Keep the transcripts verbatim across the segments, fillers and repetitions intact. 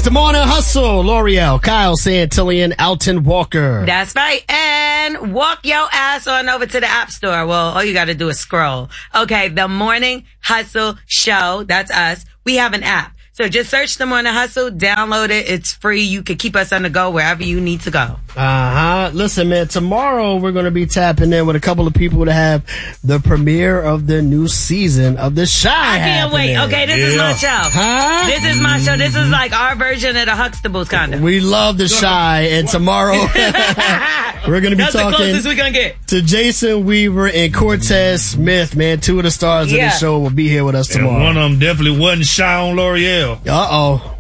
is the Morning Hustle. L'Oreal, Kyle Santillan, Alton Walker. That's right. And walk your ass on over to the App Store. Well, all you got to do is scroll. Okay, the Morning Hustle Show. That's us. We have an app. So just search the Morning Hustle, download it. It's free. You can keep us on the go wherever you need to go. Uh-huh. Listen, man, tomorrow we're going to be tapping in with a couple of people to have the premiere of the new season of The Chi. I can't happening. wait. Okay, this yeah. is my show. Huh? This is my show. This is like our version of the Huxtables, kind of. We love The Chi, and tomorrow we're going to be That's talking the closest we're going to get. to Jason Weaver and Cortez Smith, man. Two of the stars Yeah. of the show will be here with us tomorrow. And one of them definitely wasn't Chi on L'Oreal. Uh-oh.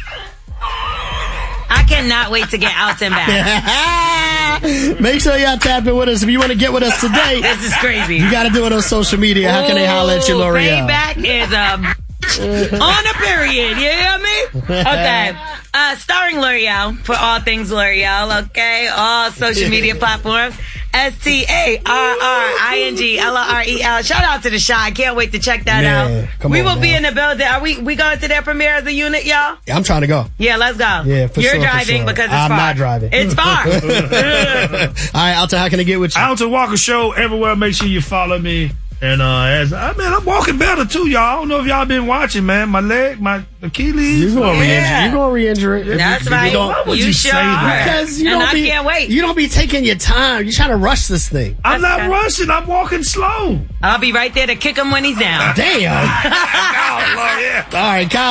I cannot wait to get Alton back. Make sure y'all tap in with us. If you want to get with us today, This is crazy. you got to do it on social media. How can they holler at you, Ooh, L'Oreal? Payback is um, on a period. You hear me? Okay. Uh, starring L'Oreal for all things L'Oreal. Okay. All social media platforms. S T A R R I N G L O R E L. Shout out to The Chi. Can't wait to check that Yeah, out. come we on, will be man. in the building. Are we, we going to their premiere as a unit, y'all? I'm trying to go. Yeah, let's go. Yeah, for You're sure, for driving sure. because it's I'm far. not driving. It's far. All right, Alton, how can I get with you? Alton Walker Show everywhere. Make sure you follow me. And uh, as I mean, I'm walking better too, y'all. I don't know if y'all been watching, man. My leg, my Achilles. You're gonna Yeah. re-injure. You're gonna re-injure it. That's You right. don't- Why would you you sure say that? are. Because you and don't I be, can't wait. You don't be taking your time. You're trying to rush this thing. I'm That's not okay. rushing. I'm walking slow. I'll be right there to kick him when he's down. Damn. Oh, Lord, yeah. All right, Kyle.